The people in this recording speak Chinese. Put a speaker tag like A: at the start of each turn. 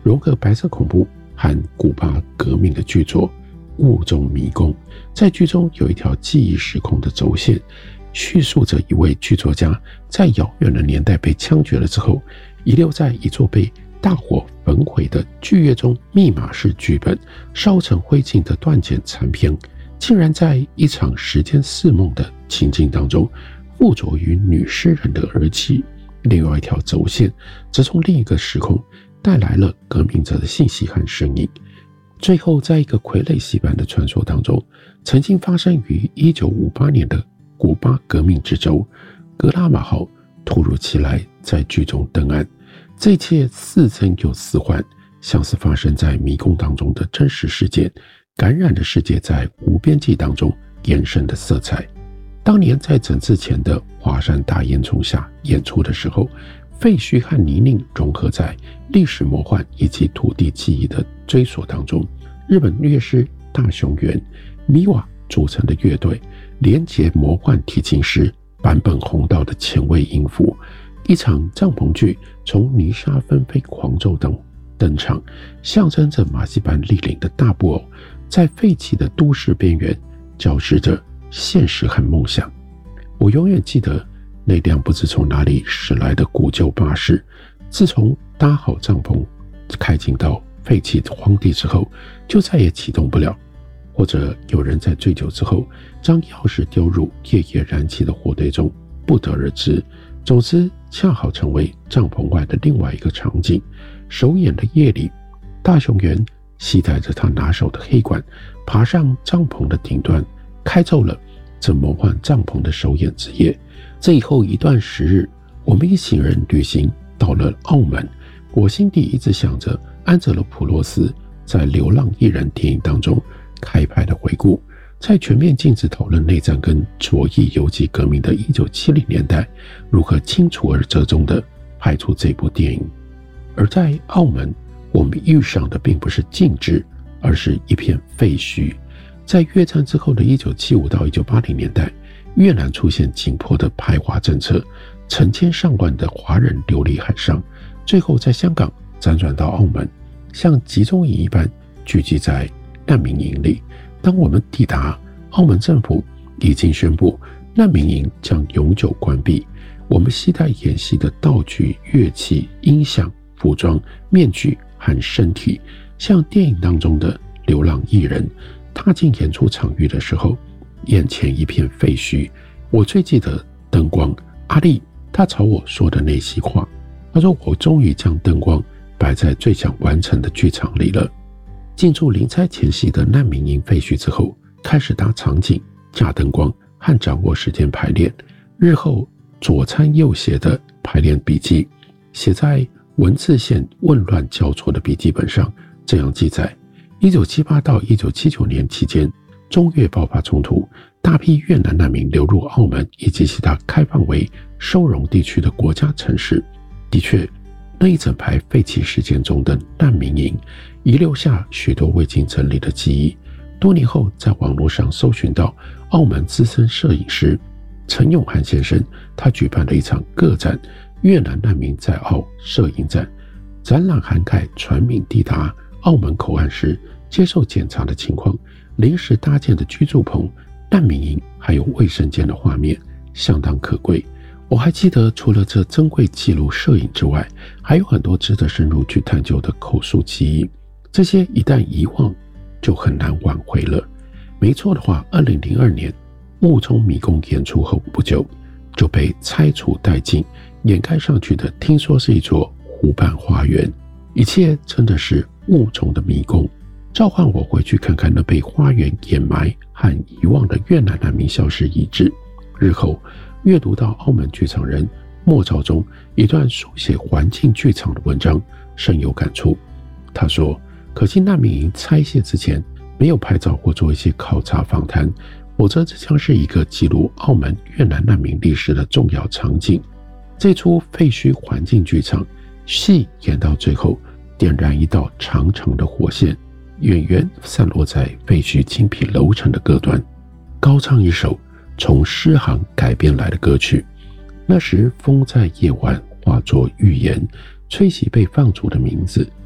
A: 融合白色恐怖和古巴革命的剧作《雾中迷宫》。在剧中有一条记忆时空的轴线，叙述着一位剧作家在遥远的年代被枪决了之后，遗留在一座被大火焚毁的剧院中密码式剧本烧成灰烬的断简残篇，竟然在一场时间似梦的情境当中附着于女诗人的耳际。另外一条轴线则从另一个时空带来了革命者的信息和声音。最后，在一个傀儡戏般的传说当中，曾经发生于1958年的古巴革命之舟格拉马号突如其来在剧中登岸。这一切似真又似幻，像是发生在迷宫当中的真实事件，感染了世界在无边际当中延伸的色彩。当年在整治前的华山大烟囱下演出的时候，废墟和泥泞融合在历史魔幻以及土地记忆的追索当中。日本乐师大熊原米瓦组成的乐队连结魔幻提琴师坂本弘道的前卫音符，一场帐篷剧从泥沙纷飞狂骤中登场，象征着马戏班莅临的大布偶在废弃的都市边缘交织着现实和梦想。我永远记得那辆不知从哪里驶来的古旧巴士，自从搭好帐篷开进到废弃的荒地之后，就再也启动不了，或者有人在醉酒之后将钥匙丢入夜夜燃起的火堆中，不得而知。总之，恰好成为帐篷外的另外一个场景。首演的夜里，大熊原携带着他拿手的黑管，爬上帐篷的顶端，开奏了这魔幻帐篷的首演之夜。这以后一段时日，我们一行人旅行到了澳门。我心底一直想着安哲罗普洛斯在《流浪艺人》电影当中开拍的回顾，在全面禁止讨论内战跟左翼游击革命的1970年代，如何清楚而折中地拍出这部电影。而在澳门，我们遇上的并不是禁制，而是一片废墟。在越战之后的1975到1980年代，越南出现紧迫的排华政策，成千上万的华人流离海上，最后在香港辗转到澳门，像集中营一般聚集在难民营里。当我们抵达，澳门政府已经宣布难民营将永久关闭。我们携带演戏的道具、乐器、音响、服装、面具和身体，像电影当中的流浪艺人踏进演出场域的时候，眼前一片废墟。我最记得灯光，阿力他朝我说的那席话，他说我终于将灯光摆在最想完成的剧场里了。进驻临拆前夕的难民营废墟之后，开始搭场景、架灯光和掌握时间排练。日后左参右写的排练笔记，写在文字线混乱交错的笔记本上，这样记载：1978到1979年期间，中越爆发冲突，大批越南难民流入澳门以及其他开放为收容地区的国家城市。的确，那一整排废弃事件中的难民营遗留下许多未经整理的记忆。多年后，在网络上搜寻到澳门资深摄影师陈永汉先生，他举办了一场个展——越南难民在澳摄影展。展览涵盖船民抵达澳门口岸时接受检查的情况、临时搭建的居住棚、难民营还有卫生间的画面，相当可贵。我还记得，除了这珍贵记录摄影之外，还有很多值得深入去探究的口述记忆。这些一旦遗忘，就很难挽回了。没错的话，2002年雾中迷宫演出后不久，就被拆除殆尽，掩盖上去的听说是一座湖畔花园。一切真的是雾中的迷宫，召唤我回去看看那被花园掩埋和遗忘的越南难民消失遗址。日后阅读到澳门剧场人莫兆忠一段书写环境剧场的文章，深有感触。他说，可惜难民营拆卸之前没有拍照或做一些考察访谈，否则这将是一个记录澳门越南难民历史的重要场景。这出废墟环境剧场戏演到最后，点燃一道长长的火线，演员散落在废墟精品楼层的各端，高唱一首从诗行改编来的歌曲。那时风在夜晚化作预言，吹起被放逐的名字，